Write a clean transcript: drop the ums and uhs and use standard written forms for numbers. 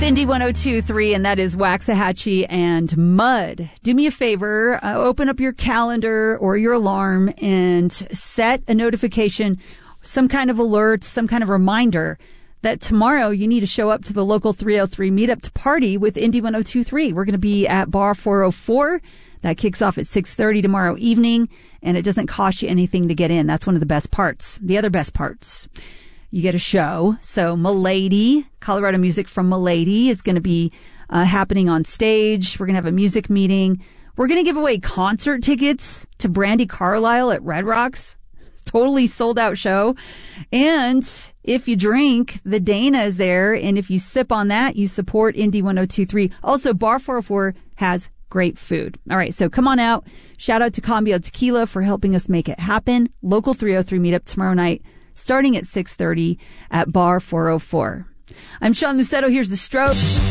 Indy 102.3, and that is Waxahachie and Mud. Do me a favor, open up your calendar or your alarm and set a notification, some kind of alert, some kind of reminder that tomorrow you need to show up to the local 303 meetup to party with Indy 102.3. We're going to be at Bar 404. That kicks off at 6:30 tomorrow evening, and it doesn't cost you anything to get in. That's one of the best parts. The other best parts, you get a show. So Milady, Colorado music from Milady, is going to be happening on stage. We're going to have a music meeting. We're going to give away concert tickets to Brandi Carlile at Red Rocks. Totally sold out show. And if you drink, the Dana is there. And if you sip on that, you support Indy 102.3. Also, Bar 404 has great food. All right, so come on out. Shout out to Cambio Tequila for helping us make it happen. Local 303 meetup tomorrow night, starting at 6:30 at Bar 404. I'm Sean Lucetto. Here's the Strokes.